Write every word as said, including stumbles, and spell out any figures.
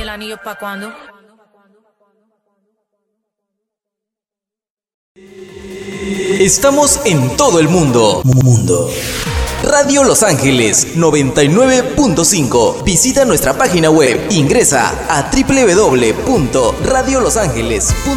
el anillo pa' cuando. Estamos en todo el mundo. Mundo. Radio Los Ángeles noventa y nueve punto cinco. Visita nuestra página web. Ingresa a doble u doble u doble u punto radio los ángeles punto com.